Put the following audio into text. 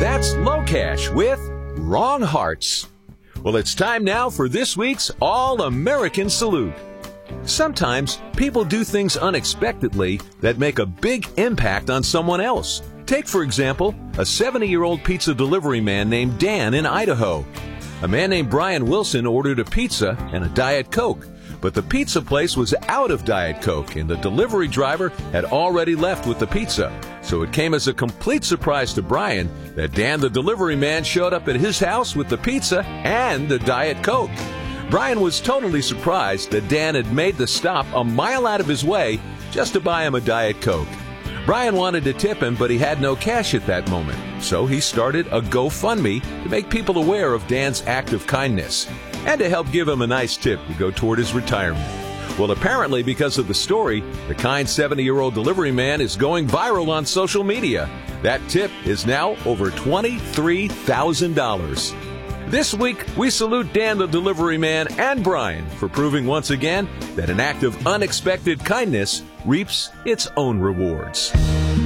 That's LoCash with Wrong Hearts. Well, it's time now for this week's All-American Salute. Sometimes people do things unexpectedly that make a big impact on someone else. Take, for example, a 70-year-old pizza delivery man named Dan in Idaho. A man named Brian Wilson ordered a pizza and a Diet Coke, but the pizza place was out of Diet Coke and the delivery driver had already left with the pizza. So it came as a complete surprise to Brian that Dan the delivery man showed up at his house with the pizza and the Diet Coke. Brian was totally surprised that Dan had made the stop a mile out of his way just to buy him a Diet Coke. Brian wanted to tip him, but he had no cash at that moment. So he started a GoFundMe to make people aware of Dan's act of kindness and to help give him a nice tip to go toward his retirement. Well, apparently because of the story, the kind 70-year-old delivery man is going viral on social media. That tip is now over $23,000. This week, we salute Dan the delivery man and Brian for proving once again that an act of unexpected kindness reaps its own rewards.